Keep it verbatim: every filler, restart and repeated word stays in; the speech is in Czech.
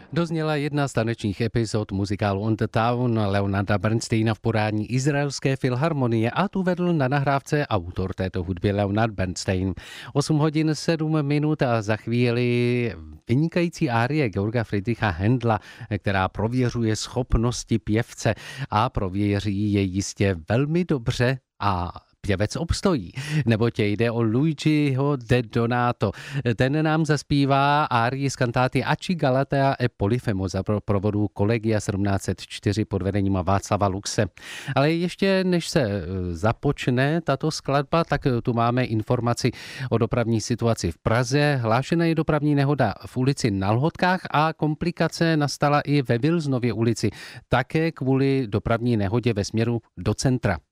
Dozněla jedna z tanečních epizod muzikálu On the Town Leonarda Bernsteina v podání Izraelské filharmonie a tu vedl na nahrávce autor této hudby Leonard Bernstein. osm hodin sedm minut a za chvíli vynikající árie Georga Friedricha Händla, která prověřuje schopnosti pěvce a prověří je jistě velmi dobře a pěvec obstojí, neboť jde o Luigiho de Donato. Ten nám zaspívá árii z kantáty Aci Galatea e Polifemo za provodu Collegia sedmnáct set čtyři pod vedením Václava Luxe. Ale ještě než se započne tato skladba, tak tu máme informaci o dopravní situaci v Praze. Hlášena je dopravní nehoda v ulici Na Lhotkách a komplikace nastala i ve Vilznově ulici, také kvůli dopravní nehodě ve směru do centra.